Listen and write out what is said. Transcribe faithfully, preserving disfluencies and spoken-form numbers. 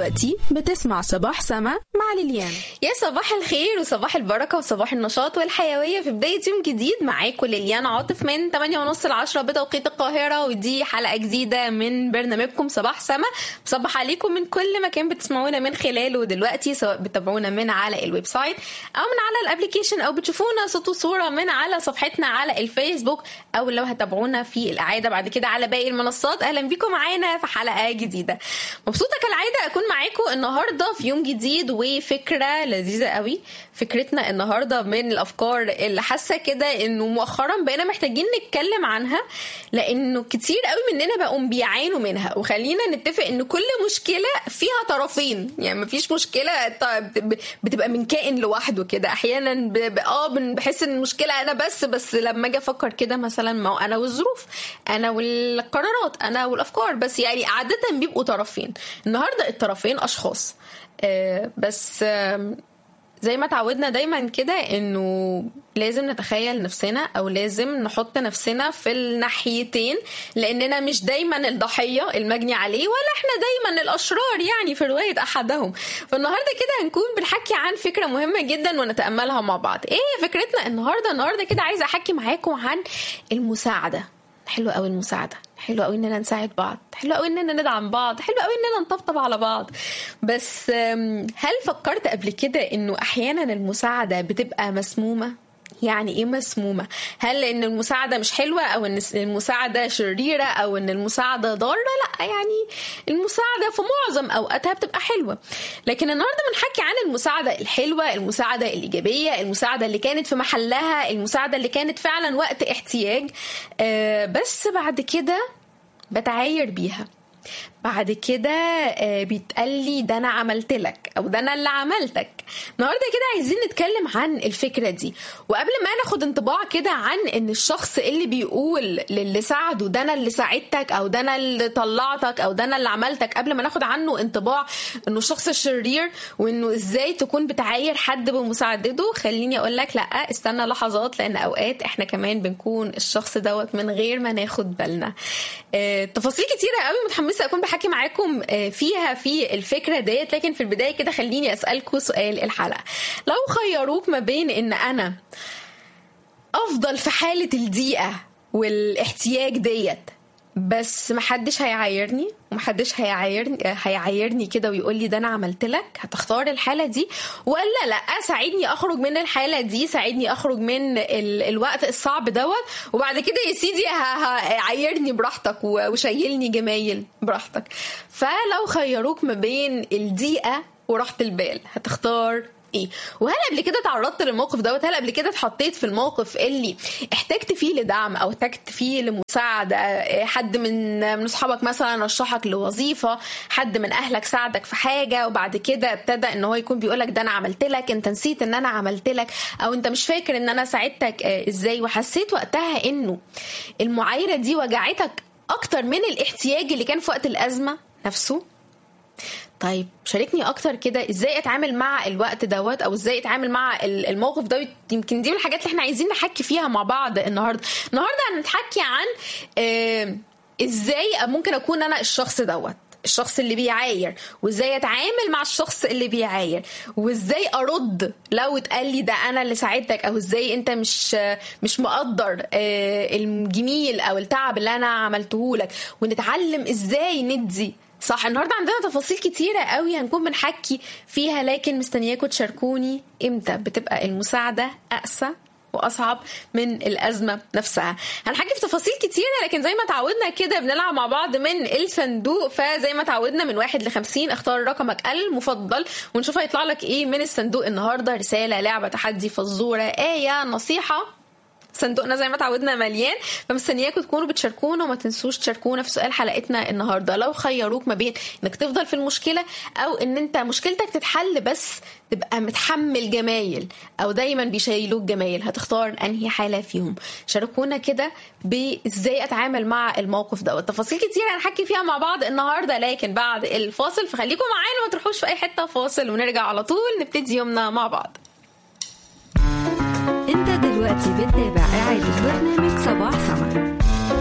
دلوقتي بتسمع صباح سما مع ليليان. يا صباح الخير وصباح البركة وصباح النشاط والحيوية في بداية يوم جديد. معاكم ليليان عاطف من ثمانية ونص لعشرة بتوقيت القاهرة، ودي حلقة جديدة من برنامجكم صباح سما. بصبح عليكم من كل مكان بتسمعونا من خلاله دلوقتي، سواء بتابعونا من على الويب سايت أو من على الابليكيشن أو بتشوفونا صوت وصورة من على صفحتنا على الفيسبوك، أو لو هتابعونا في الإعادة بعد كده على باقي المنصات. أهلا بكم معانا في حلقة جديدة. مبسوطة كالعادة أكون معاكم النهاردة في يوم جديد وفكرة لذيذة قوي. فكرتنا النهاردة من الأفكار اللي حاسة كده إنه مؤخرا بقينا محتاجين نتكلم عنها، لأنه كتير قوي مننا بقوا بيعانوا منها. وخلينا نتفق إن كل مشكلة فيها طرفين، يعني مفيش مشكلة بتبقى من كائن لوحده كده. أحيانا اه بحس إن المشكلة أنا بس بس لما أجي أفكر كده مثلا، ما أنا والظروف، أنا والقرارات، أنا والأفكار، بس يعني عادة بيبقوا طرفين. النهاردة الطرفين أشخاص، آه بس آه زي ما تعودنا دايما كده انه لازم نتخيل نفسنا او لازم نحط نفسنا في الناحيتين، لاننا مش دايما الضحية المجني عليه ولا احنا دايما الاشرار يعني في رواية احدهم. فالنهاردة كده هنكون بنحكي عن فكرة مهمة جدا ونتأملها مع بعض. ايه فكرتنا النهاردة؟ النهاردة كده عايزة احكي معاكم عن المساعدة. حلو قوي المساعدة، حلو قوي اننا نساعد بعض، حلو قوي اننا ندعم بعض، حلو قوي اننا نطبطب على بعض. بس هل فكرت قبل كده انه احيانا المساعدة بتبقى مسمومة؟ يعني ايه مسمومة؟ هل لان المساعدة مش حلوة، او ان المساعدة شريرة، او ان المساعدة ضارة؟ لا، يعني المساعدة في معظم اوقاتها بتبقى حلوة. لكن النهاردة بنحكي عن المساعدة الحلوة، المساعدة الايجابية، المساعدة اللي كانت في محلها، المساعدة اللي كانت فعلا وقت احتياج، آه بس بعد كده بتعاير بيها، بعد كده بيتقالي ده أنا عملت لك أو ده أنا اللي عملتك. النهاردة كده عايزين نتكلم عن الفكرة دي. وقبل ما ناخد انطباع كده عن إن الشخص اللي بيقول للي ساعده ده أنا اللي ساعدتك أو ده أنا اللي طلعتك أو ده أنا اللي عملتك، قبل ما ناخد عنه انطباع إنه شخص شرير وإنه إزاي تكون بتعاير حد بمساعدته، خليني أقول لك لأ، استنى لحظات، لأن أوقات إحنا كمان بنكون الشخص دوت من غير ما ناخد بالنا. اه تفاصيل كتيرة قوي متحمسة أكون بحكي معاكم فيها في الفكرة ديت. لكن في البداية كده خليني أسألكم سؤال الحلقة. لو خيروك ما بين إن أنا أفضل في حالة الضيقة والاحتياج ديت بس محدش هيعايرني ومحدش هيعايرني هيعايرني كده ويقول لي ده انا عملت لك، هتختار الحاله دي ولا لا ساعدني اخرج من الحاله دي، ساعدني اخرج من ال... الوقت الصعب دوت، وبعد كده يا سيدي هعايرني براحتك وشيلني جمايل براحتك؟ فلو خيروك ما بين الضيقه وراحه البال هتختار ايه؟ وهل قبل كده تعرضت للموقف دوت؟ هل قبل كده اتحطيت في الموقف اللي احتجت فيه لدعم او احتجت فيه لمساعده؟ حد من من اصحابك مثلا رشحك لوظيفه، حد من اهلك ساعدك في حاجه، وبعد كده ابتدى ان هو يكون بيقولك ده انا عملت لك، انت نسيت ان انا عملت لك، او انت مش فاكر ان انا ساعدتك ازاي، وحسيت وقتها انه المعايره دي وجعتك اكتر من الاحتياج اللي كان في وقت الازمه نفسه؟ طيب شاركني اكتر كده ازاي اتعامل مع الوقت دوت، او ازاي اتعامل مع الموقف ده. يمكن دي من الحاجات اللي احنا عايزين نحكي فيها مع بعض النهارده. النهارده هنتحكي عن اه ازاي ممكن اكون انا الشخص دوت، الشخص اللي بيعاير، وازاي اتعامل مع الشخص اللي بيعاير، وازاي ارد لو اتقال لي ده انا اللي ساعدتك، او ازاي انت مش مش مقدر الجميل او التعب اللي انا عملته لك، ونتعلم ازاي ندي صح. النهارده عندنا تفاصيل كتيرة قوي هنكون بنحكي فيها، لكن مستنياكم تشاركوني امتى بتبقى المساعدة أقسى وأصعب من الأزمة نفسها. هنحكي في تفاصيل كتيرة، لكن زي ما تعودنا كده بنلعب مع بعض من الصندوق. فزي ما تعودنا من واحد لخمسين اختار رقمك المفضل ونشوف هيطلع لك ايه من الصندوق النهاردة. رسالة، لعبة، تحدي، فزورة، آية، نصيحة. صندوقنا زي ما تعودنا مليان، فمستنياكم تكونوا بتشاركونا. وما تنسوش تشاركونا في سؤال حلقتنا النهارده. لو خيروك ما بين انك تفضل في المشكله او ان انت مشكلتك تتحل بس تبقى متحمل جمايل، او دايما بيشيلوك جمايل، هتختار انهي حاله فيهم؟ شاركونا كده بازاي اتعامل مع الموقف ده. والتفاصيل كتير هنحكي فيها مع بعض النهارده، لكن بعد الفاصل، فخليكم معانا ما تروحوش في اي حته. فاصل ونرجع على طول نبتدي يومنا مع بعض. انت دلوقتي بتتابع إعادة برنامج صباح سما